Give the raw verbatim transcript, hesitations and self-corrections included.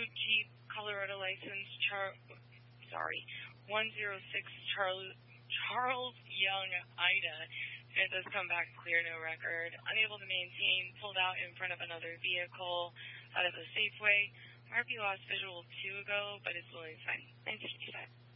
Jeep Colorado license, Char- sorry, one zero six Charles, Charles Young Ida. It does come back clear, no record. Unable to maintain, pulled out in front of another vehicle out of the Safeway. R P lost visual two ago, but it's willing to find nine fifty-five.